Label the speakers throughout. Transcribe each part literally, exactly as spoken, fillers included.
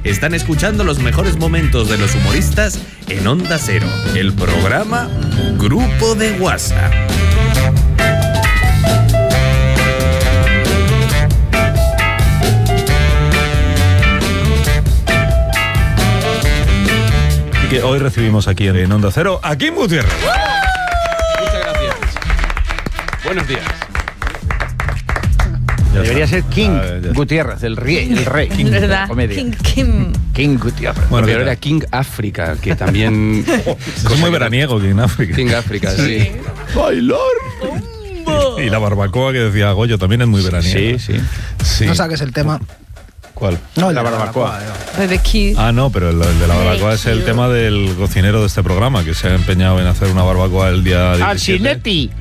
Speaker 1: Están escuchando los mejores momentos de los humoristas en Onda Cero, el programa Grupo de WhatsApp.
Speaker 2: Que hoy recibimos aquí en Onda Cero a Kim Gutiérrez.
Speaker 3: Muchas gracias. Buenos días.
Speaker 2: Ya
Speaker 4: Debería
Speaker 2: está.
Speaker 4: ser King
Speaker 2: Ah, ya está.
Speaker 4: Gutiérrez, el rey, el rey King de la
Speaker 5: ¿Verdad?
Speaker 4: comedia.
Speaker 5: King, Kim.
Speaker 4: King Gutiérrez.
Speaker 2: Bueno,
Speaker 3: Pero
Speaker 2: ¿qué
Speaker 3: era
Speaker 2: tal?
Speaker 3: King África, que también...
Speaker 2: Es muy veraniego aquí en África.
Speaker 3: King África, sí.
Speaker 2: ¡Bailar! Y la barbacoa que decía Goyo también es muy veraniega.
Speaker 4: Sí, sí.
Speaker 2: Sí.
Speaker 6: No saques el tema.
Speaker 2: ¿Cuál?
Speaker 6: No, el
Speaker 4: La
Speaker 6: de
Speaker 4: barbacoa.
Speaker 5: Barbecue.
Speaker 2: Ah, no, pero el, el de la barbacoa es el tema del cocinero de este programa, que se ha empeñado en hacer una barbacoa el día diecisiete.
Speaker 4: ¡Alcinetti!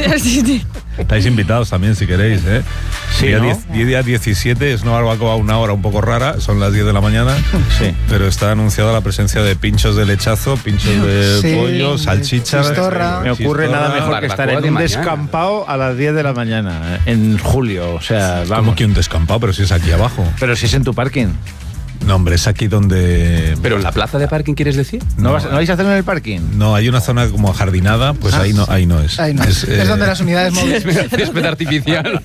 Speaker 2: Estáis invitados también si queréis, ¿eh?
Speaker 4: Sí,
Speaker 2: día,
Speaker 4: ¿no?
Speaker 2: diez, día diecisiete es una barbacoa a una hora un poco rara, son las diez de la mañana,
Speaker 4: Sí.
Speaker 2: pero está anunciada la presencia de pinchos de lechazo, pinchos de
Speaker 6: Sí,
Speaker 2: pollo, salchichas.
Speaker 6: chistorra.
Speaker 4: Me ocurre
Speaker 2: chistorra.
Speaker 4: nada mejor que estar
Speaker 3: barbacoa
Speaker 4: en
Speaker 3: de
Speaker 4: un
Speaker 3: mañana.
Speaker 4: descampado a las diez de la mañana, eh, en julio. O sea,
Speaker 2: Como
Speaker 4: vamos.
Speaker 2: que un descampado, pero si es aquí abajo.
Speaker 4: Pero si es en tu parking.
Speaker 2: No, hombre, es aquí donde...
Speaker 3: Pero en la plaza de parking, ¿quieres decir?
Speaker 4: ¿No,
Speaker 2: No.
Speaker 4: vas- ¿no vais a hacerlo en el parking?
Speaker 2: No, hay una zona como ajardinada, pues ahí no, ahí no es.
Speaker 6: Ahí no. Es,
Speaker 2: eh,
Speaker 6: donde las unidades móviles.
Speaker 3: Césped artificial.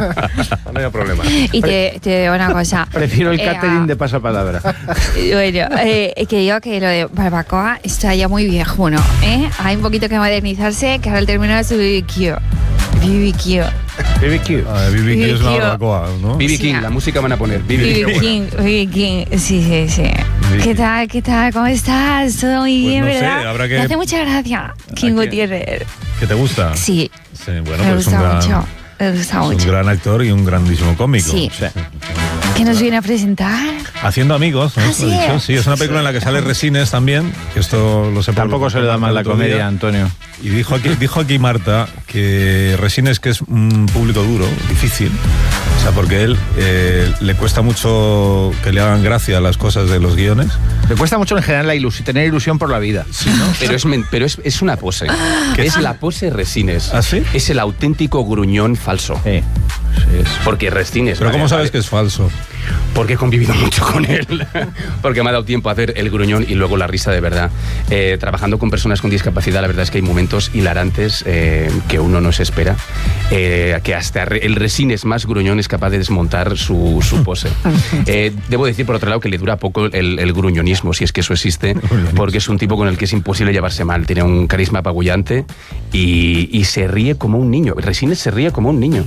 Speaker 3: No hay problema.
Speaker 5: Y te, te digo una cosa.
Speaker 4: Prefiero el
Speaker 5: Eh,
Speaker 4: catering de pasapalabra.
Speaker 5: Bueno, eh, que digo que lo de barbacoa está ya muy viejuno, ¿eh? Hay un poquito que modernizarse, que ahora el término es B B Q. B B Q.
Speaker 4: B B Q.
Speaker 2: Ah, B B Q es una
Speaker 5: B B Q.
Speaker 2: barbacoa, ¿no?
Speaker 3: B B
Speaker 5: Sí,
Speaker 3: King,
Speaker 5: ah.
Speaker 3: la música van a poner. B
Speaker 5: B
Speaker 3: B
Speaker 5: B
Speaker 3: King.
Speaker 5: King, B B King. Sí, sí, sí.
Speaker 2: B B
Speaker 5: ¿Qué
Speaker 2: King.
Speaker 5: tal, qué tal? ¿Cómo estás? Todo muy
Speaker 2: Pues
Speaker 5: bien,
Speaker 2: no sé,
Speaker 5: ¿verdad?
Speaker 2: habrá que-
Speaker 5: Me hace mucha gracia, King
Speaker 2: quién?
Speaker 5: Gutiérrez.
Speaker 2: ¿Que te gusta?
Speaker 5: Sí,
Speaker 2: Sí, bueno,
Speaker 5: me
Speaker 2: pues es un
Speaker 5: gusta
Speaker 2: gran,
Speaker 5: mucho. Me gusta
Speaker 2: es un
Speaker 5: mucho.
Speaker 2: gran actor y un grandísimo cómico.
Speaker 5: Sí.
Speaker 4: Sí.
Speaker 5: ¿Qué nos viene a presentar?
Speaker 2: Haciendo amigos, ¿no?
Speaker 5: Ah,
Speaker 2: Lo he
Speaker 5: sí.
Speaker 2: dicho. Sí, es una película en la que sale Resines también, que esto lo sé por-
Speaker 4: Tampoco se le da mal la
Speaker 2: el otro día.
Speaker 4: comedia, Antonio.
Speaker 2: Y dijo aquí, dijo aquí Marta que Resines, que es un público duro, difícil, o sea, porque él eh, le cuesta mucho que le hagan gracia las cosas de los guiones.
Speaker 4: Me cuesta mucho en general la ilusión, tener ilusión por la vida.
Speaker 3: Pero, es, men- pero es, es una pose. Es la pose Resines.
Speaker 2: ¿Ah, sí?
Speaker 3: Es el auténtico gruñón falso.
Speaker 4: Sí.
Speaker 3: Porque Resines...
Speaker 2: Pero
Speaker 3: vale,
Speaker 2: ¿cómo sabes
Speaker 3: vale.
Speaker 2: que es falso?
Speaker 3: Porque he convivido mucho con él. Porque me ha dado tiempo a hacer el gruñón y luego la risa de verdad. Eh, trabajando con personas con discapacidad, la verdad es que hay momentos hilarantes eh, que uno no se espera. Eh, que hasta re- el Resines más gruñón es capaz de desmontar su, su pose. Eh, debo decir, por otro lado, que le dura poco el, el gruñonismo, si es que eso existe, porque es un tipo con el que es imposible llevarse mal. Tiene un carisma apabullante y, y se ríe como un niño. Resines se ríe como un niño.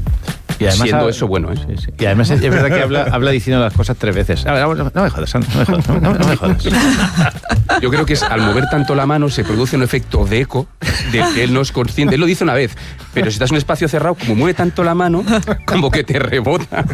Speaker 4: Y además
Speaker 3: Siendo
Speaker 4: ha-
Speaker 3: eso bueno, ¿eh?
Speaker 4: Sí, sí. Y además es, es verdad que habla, habla diciendo las cosas tres veces. A ver, no, no me jodas, no me jodas, no, no me jodas.
Speaker 3: Yo creo que es, al mover tanto la mano se produce un efecto de eco de que él no es consciente. Él lo dice una vez, pero si estás en un espacio cerrado, como mueve tanto la mano, como que te rebota.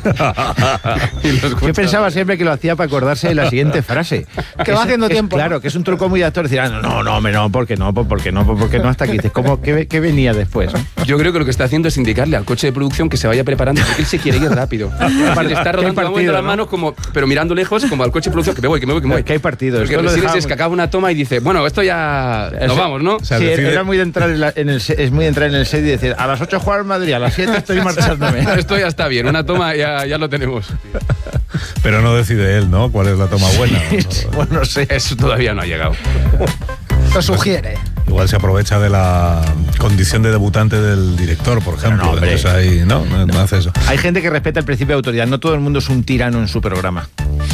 Speaker 3: Y lo
Speaker 4: Yo
Speaker 3: escuchas.
Speaker 4: pensaba siempre que lo hacía para acordarse de la siguiente frase.
Speaker 6: Que va
Speaker 4: es-
Speaker 6: haciendo
Speaker 4: es-
Speaker 6: tiempo,
Speaker 4: Claro,
Speaker 6: ¿no?
Speaker 4: que es un truco muy de actor. Decir, ah, no, no, no, hombre, no, porque no, porque no, porque no hasta aquí. Dices, ¿cómo, qué, qué venía después?
Speaker 3: Yo creo que lo que está haciendo es indicarle al coche de producción que se vaya preparando, porque él se quiere ir rápido. Le está rodando
Speaker 4: partido,
Speaker 3: moviendo las
Speaker 4: ¿no?
Speaker 3: manos, como, pero mirando lejos, como al coche de producción, que me voy, que me voy, que me voy.
Speaker 4: Que hay partido.
Speaker 3: Porque
Speaker 4: Esto lo
Speaker 3: Resines
Speaker 4: dejábamos-
Speaker 3: es que acaba una toma y dice, bueno, esto ya... Nos
Speaker 4: Eso-
Speaker 3: vamos, ¿no?
Speaker 2: O sea,
Speaker 4: Sí,
Speaker 2: decide-
Speaker 4: era muy de entrar en, la- en el se- es muy de entrar en el set y decir, a las ocho juega el Madrid, a las siete estoy marchándome.
Speaker 3: Esto ya está bien, una toma ya, ya lo tenemos.
Speaker 2: Pero no decide él, ¿no? ¿Cuál es la toma buena? No,
Speaker 4: Bueno, no sé.
Speaker 3: Eso todavía no ha llegado.
Speaker 6: Lo sugiere.
Speaker 2: igual se aprovecha de la condición de debutante del director, por ejemplo.
Speaker 4: no, hombre.
Speaker 2: Entonces ahí, ¿no? No, no hace eso.
Speaker 4: Hay gente que respeta el principio de autoridad. No todo el mundo es un tirano en su programa.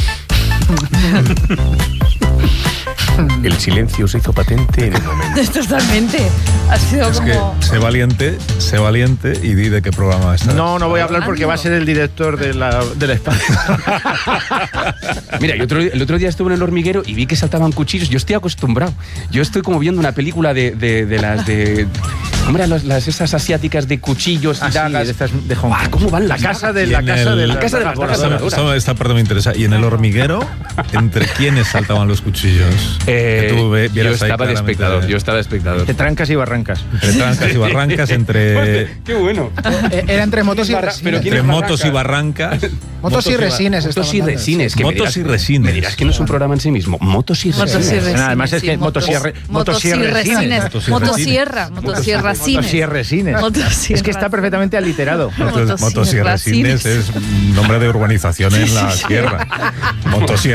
Speaker 7: El silencio se hizo patente en el momento.
Speaker 5: Totalmente. Ha sido
Speaker 2: Es que
Speaker 5: como...
Speaker 2: sé valiente, sé valiente y di de qué programa está.
Speaker 4: No, no voy a hablar porque va a ser el director de la, del espacio.
Speaker 3: Mira, yo otro- el otro día estuve en el hormiguero y vi que saltaban cuchillos. Yo estoy acostumbrado. Yo estoy como viendo una película de, de, de las de... ¿Cómo eran las, las esas asiáticas de cuchillos y
Speaker 4: Ah, sí,
Speaker 3: dagas?
Speaker 4: de estas de Hong
Speaker 3: Guau,
Speaker 4: Kong.
Speaker 3: ¿Cómo van
Speaker 4: La
Speaker 3: las
Speaker 4: casa
Speaker 3: dagas?
Speaker 4: de
Speaker 2: Y
Speaker 4: la
Speaker 2: en
Speaker 4: casa
Speaker 2: el-
Speaker 4: de
Speaker 3: La casa de las dagas
Speaker 2: Esto-
Speaker 3: voladoras.
Speaker 2: esto- esta parte me interesa. ¿Y en el hormiguero, entre quiénes saltaban los cuchillos?
Speaker 3: Eh,
Speaker 2: Que tú ve-
Speaker 3: yo
Speaker 2: vieras ahí
Speaker 3: estaba de
Speaker 2: claramente.
Speaker 3: espectador. Yo estaba de espectador.
Speaker 4: De trancas y barrancas.
Speaker 2: Entre trancas y barrancas, entre,
Speaker 3: Qué bueno.
Speaker 6: Eh, Era entre motos y
Speaker 3: Barra- pero
Speaker 6: resines.
Speaker 3: ¿quién
Speaker 2: entre
Speaker 3: es
Speaker 2: motos y
Speaker 3: barranca?
Speaker 2: barrancas.
Speaker 6: Motos y
Speaker 2: ba-
Speaker 6: resines.
Speaker 3: Motos
Speaker 6: estaban
Speaker 3: y
Speaker 6: dando.
Speaker 3: resines. que me
Speaker 2: Motos
Speaker 3: dirás-
Speaker 2: y resines.
Speaker 3: Me dirás que no es un programa en sí mismo. Motos y
Speaker 5: Motos y
Speaker 3: resines.
Speaker 5: resines.
Speaker 4: Además es
Speaker 5: sí,
Speaker 4: que motosierre-
Speaker 5: motosierre-
Speaker 4: motosierresines.
Speaker 5: motosierresines. Motosierra. Motosierracines.
Speaker 4: Motosierresines.
Speaker 5: Motosierra.
Speaker 4: Es que está perfectamente aliterado.
Speaker 2: Entonces, motos y resines es nombre de urbanización en la sierra. Motos y